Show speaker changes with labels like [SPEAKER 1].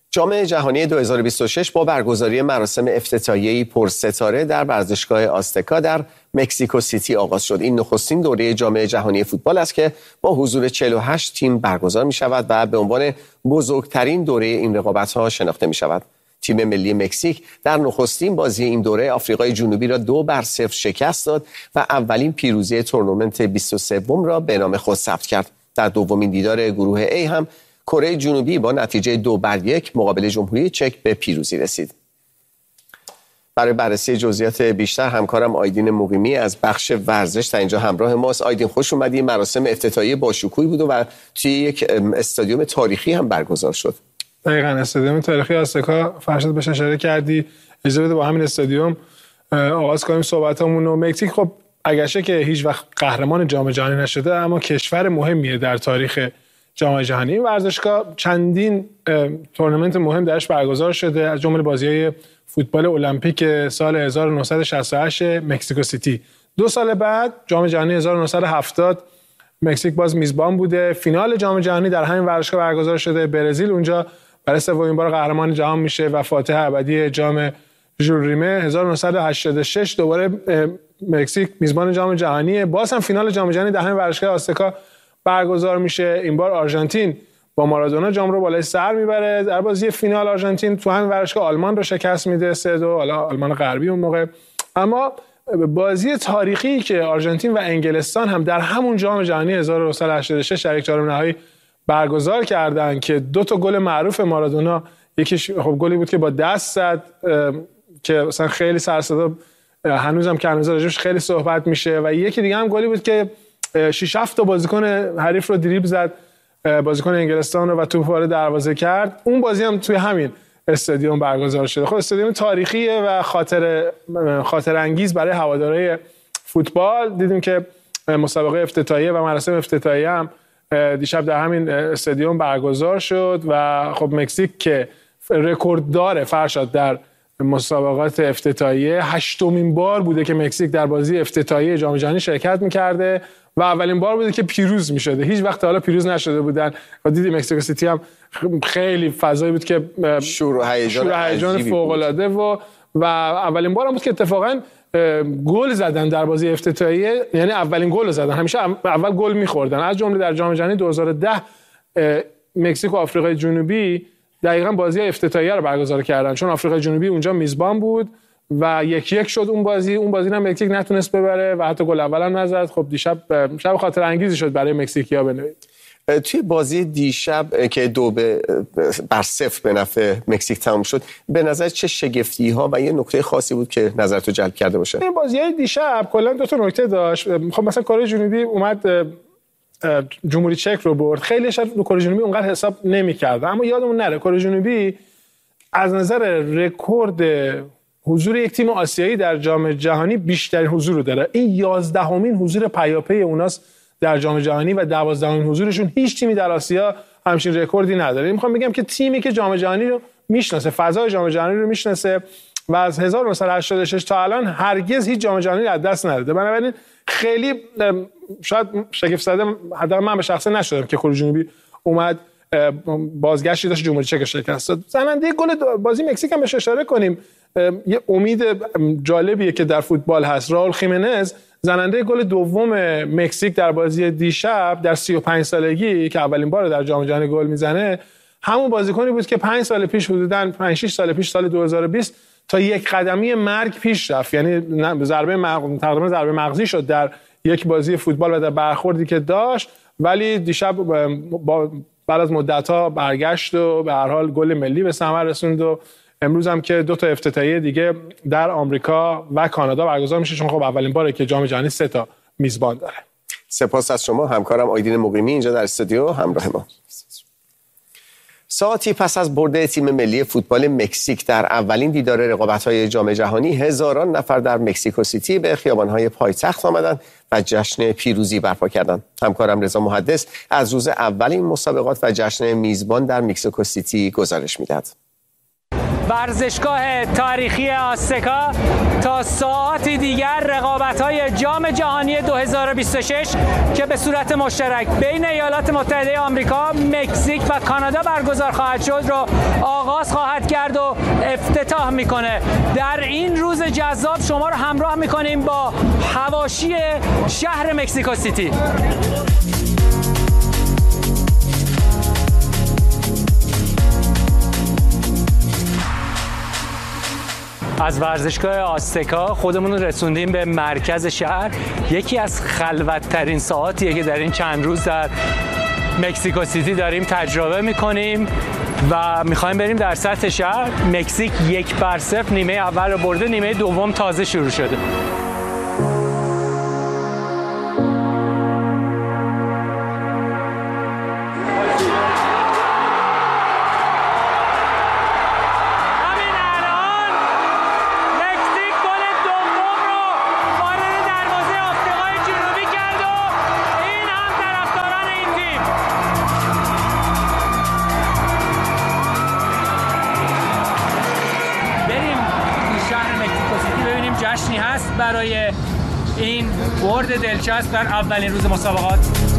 [SPEAKER 1] جام جهانی 2026 با برگزاری مراسم افتتاحیه‌ای پرستاره در ورزشگاه آزتکا در مکزیکو سیتی آغاز شد. این نخستین دوره جام جهانی فوتبال است که با حضور 48 تیم برگزار می شود و به عنوان بزرگترین دوره این رقابت‌ها شناخته می شود. تیم ملی مکزیک در نخستین بازی این دوره آفریقای جنوبی را 2-0 شکست داد و اولین پیروزی تورنمنت 23 را به نام خود ثبت کرد. در دومین دیدار گروه A هم کره جنوبی با نتیجه 2-1 مقابل جمهوری چک به پیروزی رسید. برای بررسی جزئیات بیشتر همکارم آیدین مقیمی از بخش ورزش در اینجا همراه ماست. آیدین، خوش اومدی. مراسم افتتاحیه باشکوهی بود و توی یک استادیوم تاریخی هم برگزار شد.
[SPEAKER 2] دقیقاً استادیوم تاریخی آزتکا، فرشاد بهش اشاره کردی. اجازه بده با همین استادیوم آغاز کنیم صحبتامون رو. مکزیک خب اگرچه که هیچ وقت قهرمان جام جهانی نشده، اما کشور مهمیه در تاریخ جام جهانی. این ورزشگاه چندین تورنمنت مهم درش برگزار شده، از جمله بازی‌های فوتبال المپیک سال 1968 مکزیکو سیتی. 2 سال بعد جام جهانی 1970 مکزیک باز میزبان بوده. فینال جام جهانی در همین ورزشگاه برگزار شده. برزیل اونجا برای سومین بار قهرمان جهان میشه و فاتح ابدی جام ژول ریمه. 1986 دوباره مکزیک میزبان جام جهانی، باز هم فینال جام جهانی در همین ورزشگاه آزتکا برگزار میشه. این بار آرژانتین با مارادونا جام رو بالای سر میبره. در بازی فینال آرژانتین تو همین ورزشگاه آلمان رو شکست میده 3-2، حالا آلمان غربی اون موقع. اما بازی تاریخی که آرژانتین و انگلستان هم در همون جام جهانی 1986 در یک چهارم نهایی برگزار کردن که 2 تا گل معروف مارادونا، یکیش خب گلی بود که با دست زد که مثلا خیلی سر صدا هنوزم که هنوز راجعش خیلی صحبت میشه، و یکی دیگه هم گلی بود که 6-7 تا بازیکن حریف رو دریبل زد بازیکن انگلستان رو و توپ وارد دروازه کرد. اون بازی هم توی همین استادیوم برگزار شده. خب استادیوم تاریخیه و خاطر انگیز برای هوادارهای فوتبال. دیدیم که مسابقه افتتاحیه و مراسم افتتاحیه هم دیشب در همین استادیوم برگزار شد و خب مکزیک که رکورد داره فرشاد در مسابقات افتتاحیه، 8مین بار بوده که مکزیک در بازی افتتاحیه جام جهانی شرکت می‌کرده و اولین بار بوده که پیروز می‌شده. هیچ وقت حالا پیروز نشده بودن و دیدی مکزیکو سیتی هم خیلی فضایی بود که
[SPEAKER 1] شور و هیجان
[SPEAKER 2] فوق‌العاده و اولین بار هم بود که اتفاقاً گل زدن در بازی افتتاحیه، یعنی اولین گل زدن. همیشه اول گل می‌خوردن. از جمله در جام جهانی 2010 مکزیک و آفریقای جنوبی دقیقاً بازی افتتاحیه رو برگزار کردن، چون آفریقای جنوبی اونجا میزبان بود و 1-1 شد اون بازی هم مکزیک نتونست ببره و حتی گل اول هم نزد. خب دیشب شب خاطر انگیزی شد برای مکزیکی‌ها بنوید.
[SPEAKER 1] توی بازی دیشب که 2-0 به نفع مکزیک تمام شد، به نظر چه شگفتی‌ها و یه نکته خاصی بود که نظرتو جلب کرده باشه؟
[SPEAKER 2] این بازی‌های دیشب کلاً 2 تا نکته داشت. خب مثلا کره جنوبی اومد جمهوری چک رو برد. خیلی شاید کره جنوبی اونقدر حساب نمی‌کرد، اما یادمون نره کره جنوبی از نظر رکورد حضور یک تیم آسیایی در جام جهانی بیشترین حضور رو داره. این 11مین حضور پیاپی اوناست در جام جهانی و 12مین حضورشون. هیچ تیمی در آسیا همچین رکوردی نداره. میخوام بگم که تیمی که جام جهانی رو میشناسه، فضای جام جهانی رو میشناسه و از 1986 تا الان هرگز هیچ جام جهانی رو از دست نداده. بنابراین خیلی شاید شگفت زده حداقل من به شخصه نشدم که کره جنوبی اومد بازگشتی داشت جمهوری چک شکست داد. زننده گل بازی مکزیک هم بهش اشاره کنیم. یه امید جالبیه که در فوتبال هست. راول خیمنز زننده گل دوم مکزیک در بازی دیشب در 35 سالگی که اولین بار در جام جهانی گل میزنه، همون بازیکنی بود که 5 سال پیش حدوداً 5-6 سال پیش سال 2020 تا یک قدمی مرگ پیش رفت. یعنی تقریبا ضربه مغزی شد در یک بازی فوتبال و در برخوردی که داشت، ولی دیشب بعد از مدت‌ها برگشت و به هر حال گل ملی به ثمر رسوند و امروز هم که 2 تا افتتاحیه دیگه در آمریکا و کانادا برگزار میشه، چون خب اولین باره که جام جهانی 3 تا میزبان داره.
[SPEAKER 1] سپاس از شما همکارم آیدین مقیمی اینجا در استودیو همراه ما. ساعتی پس از برد تیم ملی فوتبال مکزیک در اولین دیدار رقابت‌های جام جهانی، هزاران نفر در مکزیکو سیتی به خیابان‌های پایتخت آمدند و جشن پیروزی برپا کردند. همکارم رضا محدث از روز اول این مسابقات و جشن میزبان در مکزیکو سیتی گزارش می‌دهد.
[SPEAKER 3] ورزشگاه تاریخی آستکا تا ساعتی دیگر رقابت‌های جام جهانی 2026 که به صورت مشترک بین ایالات متحده آمریکا، مکزیک و کانادا برگزار خواهد شد رو آغاز خواهد کرد و افتتاح میکنه. در این روز جذاب شما رو همراه میکنیم با حواشی شهر مکزیکو سیتی. از ورزشگاه آستکا خودمون رو رسوندیم به مرکز شهر. یکی از خلوت‌ترین ساعاتیه که در این چند روز در مکزیکو سیتی داریم تجربه میکنیم و میخوایم بریم در سطح شهر. مکزیک 1-0 نیمه اول رو برده، نیمه دوم تازه شروع شده. جشنی هست برای این برد دلچسب در اولین روز مسابقات.